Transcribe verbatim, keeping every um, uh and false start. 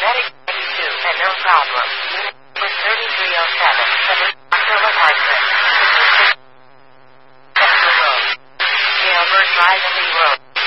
Medic ninety-two, and no problem. Unit was thirty-three oh seven, seven, October Parkland. Central Road. Jailbird Drive and Lee Road.